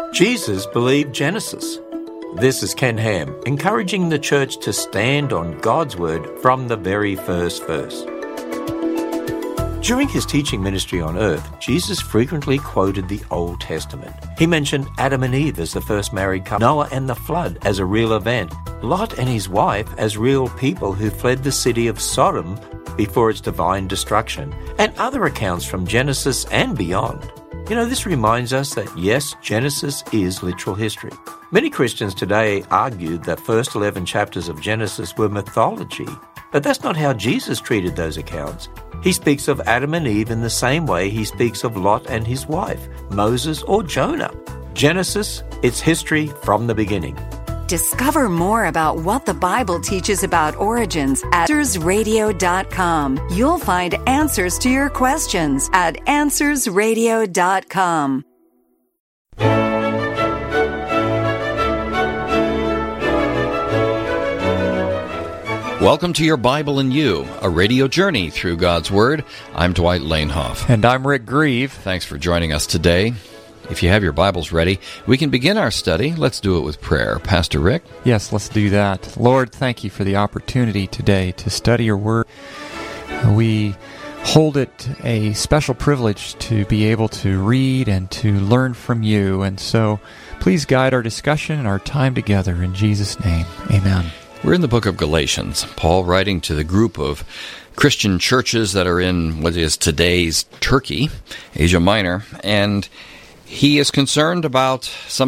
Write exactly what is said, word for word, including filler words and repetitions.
Jesus believed Genesis. This is Ken Ham, encouraging the church to stand on God's Word from the very first verse. During his teaching ministry on earth, Jesus frequently quoted the Old Testament. He mentioned Adam and Eve as the first married couple, Noah and the flood as a real event, Lot and his wife as real people who fled the city of Sodom before its divine destruction, and other accounts from Genesis and beyond. You know, this reminds us that, yes, Genesis is literal history. Many Christians today argue that first eleven chapters of Genesis were mythology, but that's not how Jesus treated those accounts. He speaks of Adam and Eve in the same way he speaks of Lot and his wife, Moses or Jonah. Genesis, it's history from the beginning. Discover more about what the Bible teaches about origins at answers radio dot com. You'll find answers to your questions at answers radio dot com. Welcome to Your Bible and You, a radio journey through God's Word. I'm Dwight Lanehoff. And I'm Rick Grieve. Thanks for joining us today. If you have your Bibles ready, we can begin our study. Let's do it with prayer. Pastor Rick? Yes, let's do that. Lord, thank you for the opportunity today to study your Word. We hold it a special privilege to be able to read and to learn from you. And so please guide our discussion and our time together in Jesus' name. Amen. We're in the book of Galatians, Paul writing to the group of Christian churches that are in what is today's Turkey, Asia Minor, and he is concerned about some